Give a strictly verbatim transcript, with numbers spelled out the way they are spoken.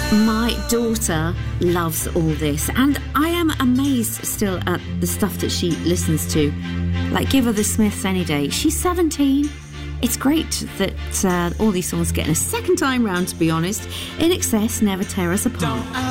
My daughter loves all this, and I am amazed still at the stuff that she listens to. Like, give her the Smiths any day. She's seventeen. It's great that uh, all these songs getting a second time round, to be honest. In Excess, Never Tear Us Apart. Don't